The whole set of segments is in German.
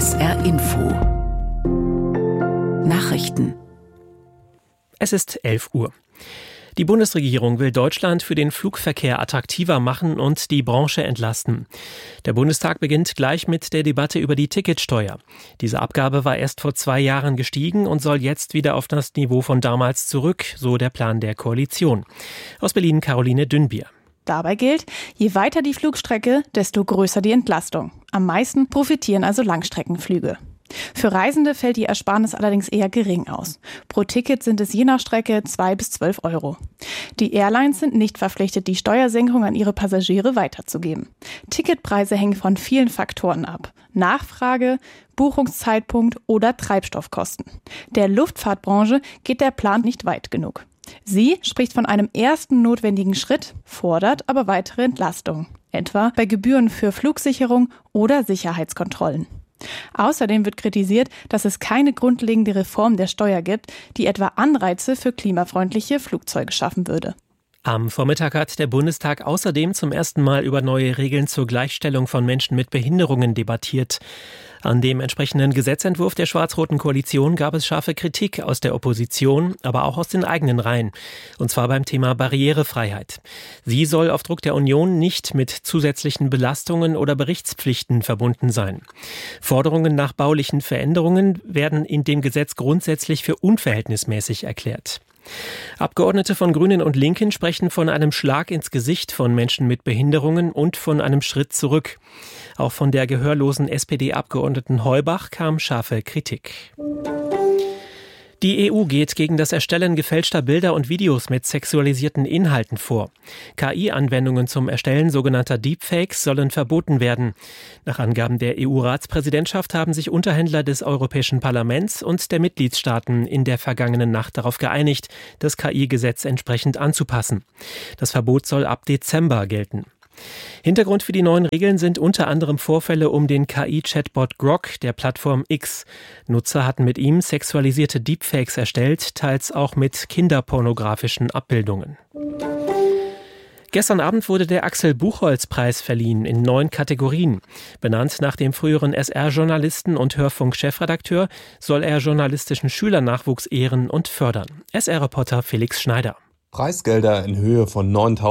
SR Info Nachrichten. Es ist 11 Uhr. Die Bundesregierung will Deutschland für den Flugverkehr attraktiver machen und die Branche entlasten. Der Bundestag beginnt gleich mit der Debatte über die Ticketsteuer. Diese Abgabe war erst vor 2 Jahren gestiegen und soll jetzt wieder auf das Niveau von damals zurück, so der Plan der Koalition. Aus Berlin Caroline Dünnbier. Dabei gilt, je weiter die Flugstrecke, desto größer die Entlastung. Am meisten profitieren also Langstreckenflüge. Für Reisende fällt die Ersparnis allerdings eher gering aus. Pro Ticket sind es je nach Strecke 2 bis 12 Euro. Die Airlines sind nicht verpflichtet, die Steuersenkung an ihre Passagiere weiterzugeben. Ticketpreise hängen von vielen Faktoren ab. Nachfrage, Buchungszeitpunkt oder Treibstoffkosten. Der Luftfahrtbranche geht der Plan nicht weit genug. Sie spricht von einem ersten notwendigen Schritt, fordert aber weitere Entlastung, etwa bei Gebühren für Flugsicherung oder Sicherheitskontrollen. Außerdem wird kritisiert, dass es keine grundlegende Reform der Steuer gibt, die etwa Anreize für klimafreundliche Flugzeuge schaffen würde. Am Vormittag hat der Bundestag außerdem zum ersten Mal über neue Regeln zur Gleichstellung von Menschen mit Behinderungen debattiert. An dem entsprechenden Gesetzentwurf der schwarz-roten Koalition gab es scharfe Kritik aus der Opposition, aber auch aus den eigenen Reihen. Und zwar beim Thema Barrierefreiheit. Sie soll auf Druck der Union nicht mit zusätzlichen Belastungen oder Berichtspflichten verbunden sein. Forderungen nach baulichen Veränderungen werden in dem Gesetz grundsätzlich für unverhältnismäßig erklärt. Abgeordnete von Grünen und Linken sprechen von einem Schlag ins Gesicht von Menschen mit Behinderungen und von einem Schritt zurück. Auch von der gehörlosen SPD-Abgeordneten Heubach kam scharfe Kritik. Die EU geht gegen das Erstellen gefälschter Bilder und Videos mit sexualisierten Inhalten vor. KI-Anwendungen zum Erstellen sogenannter Deepfakes sollen verboten werden. Nach Angaben der EU-Ratspräsidentschaft haben sich Unterhändler des Europäischen Parlaments und der Mitgliedstaaten in der vergangenen Nacht darauf geeinigt, das KI-Gesetz entsprechend anzupassen. Das Verbot soll ab Dezember gelten. Hintergrund für die neuen Regeln sind unter anderem Vorfälle um den KI-Chatbot Grok der Plattform X. Nutzer hatten mit ihm sexualisierte Deepfakes erstellt, teils auch mit kinderpornografischen Abbildungen. Gestern Abend wurde der Axel-Buchholz-Preis verliehen in 9 Kategorien. Benannt nach dem früheren SR-Journalisten und Hörfunk-Chefredakteur soll er journalistischen Schülernachwuchs ehren und fördern. SR-Reporter Felix Schneider. Preisgelder in Höhe von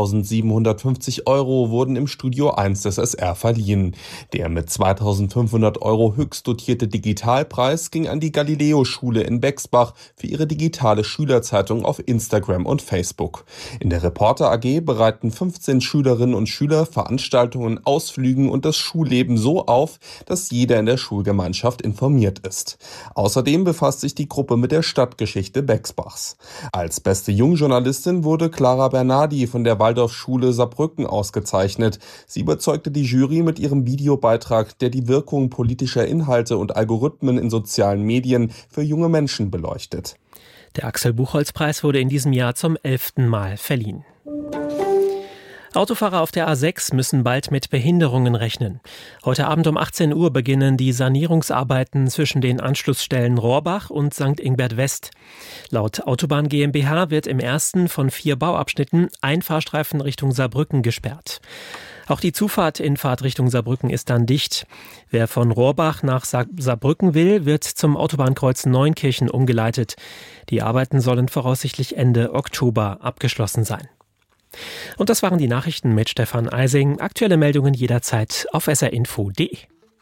9.750 € wurden im Studio 1 des SR verliehen. Der mit 2.500 € höchst dotierte Digitalpreis ging an die Galileo-Schule in Bexbach für ihre digitale Schülerzeitung auf Instagram und Facebook. In der Reporter AG bereiten 15 Schülerinnen und Schüler Veranstaltungen, Ausflügen und das Schulleben so auf, dass jeder in der Schulgemeinschaft informiert ist. Außerdem befasst sich die Gruppe mit der Stadtgeschichte Bexbachs. Als beste Jungjournalistin wurde Clara Bernardi von der Waldorfschule Saarbrücken ausgezeichnet. Sie überzeugte die Jury mit ihrem Videobeitrag, der die Wirkung politischer Inhalte und Algorithmen in sozialen Medien für junge Menschen beleuchtet. Der Axel-Buchholz-Preis wurde in diesem Jahr zum 11. Mal verliehen. Autofahrer auf der A6 müssen bald mit Behinderungen rechnen. Heute Abend um 18 Uhr beginnen die Sanierungsarbeiten zwischen den Anschlussstellen Rohrbach und St. Ingbert West. Laut Autobahn GmbH wird im ersten von 4 Bauabschnitten ein Fahrstreifen Richtung Saarbrücken gesperrt. Auch die Zufahrt in Fahrtrichtung Saarbrücken ist dann dicht. Wer von Rohrbach nach Saarbrücken will, wird zum Autobahnkreuz Neunkirchen umgeleitet. Die Arbeiten sollen voraussichtlich Ende Oktober abgeschlossen sein. Und das waren die Nachrichten mit Stefan Eising. Aktuelle Meldungen jederzeit auf srinfo.de.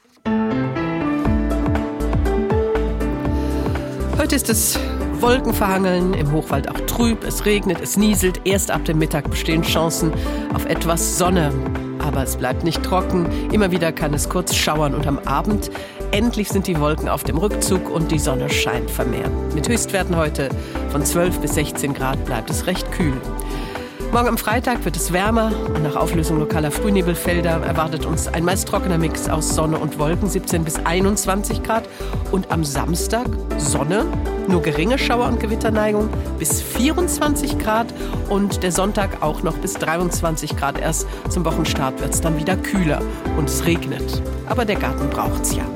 Heute ist es wolkenverhangen, im Hochwald auch trüb, es regnet, es nieselt. Erst ab dem Mittag bestehen Chancen auf etwas Sonne. Aber es bleibt nicht trocken, immer wieder kann es kurz schauern und am Abend endlich sind die Wolken auf dem Rückzug und die Sonne scheint vermehrt. Mit Höchstwerten heute von 12 bis 16 Grad bleibt es recht kühl. Morgen am Freitag wird es wärmer und nach Auflösung lokaler Frühnebelfelder erwartet uns ein meist trockener Mix aus Sonne und Wolken, 17 bis 21 Grad. Und am Samstag Sonne, nur geringe Schauer- und Gewitterneigung bis 24 Grad und der Sonntag auch noch bis 23 Grad. Erst zum Wochenstart wird es dann wieder kühler und es regnet. Aber der Garten braucht's ja.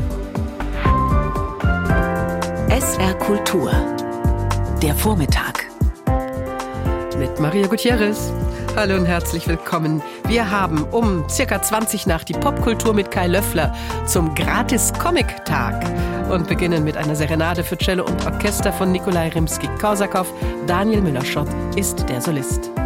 SR Kultur. Der Vormittag. Mit Maria Gutierrez. Hallo und herzlich willkommen. Wir haben um circa 20 nach die Popkultur mit Kai Löffler zum Gratis-Comic-Tag und beginnen mit einer Serenade für Cello und Orchester von Nikolai Rimski-Korsakow. Daniel Müller-Schott ist der Solist.